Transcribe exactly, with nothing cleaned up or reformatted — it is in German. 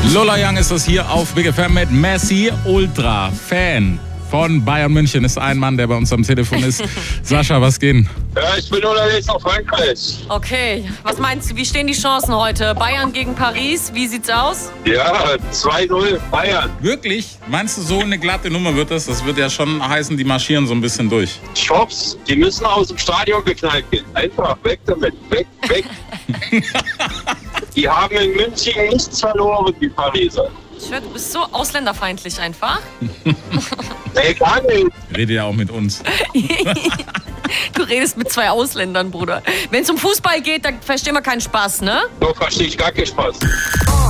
Lola Young ist das hier auf Big F M mit Messi, Ultra-Fan von Bayern München. Ist ein Mann, der bei uns am Telefon ist. Sascha, was geht? Ja, ich bin unterwegs nach Frankreich. Okay, was meinst du, wie stehen die Chancen heute? Bayern gegen Paris, wie sieht's aus? Ja, zwei null Bayern. Wirklich? Meinst du, so eine glatte Nummer wird das? Das wird ja schon heißen, die marschieren so ein bisschen durch. Shops, die müssen aus dem Stadion geknallt gehen. Einfach weg damit, weg, weg. Die haben in München nichts verloren, die Pariser. Ich höre, du bist so ausländerfeindlich einfach. Nee, gar nicht. Rede ja auch mit uns. Du redest mit zwei Ausländern, Bruder. Wenn es um Fußball geht, dann verstehen wir keinen Spaß, ne? So verstehe ich gar keinen Spaß.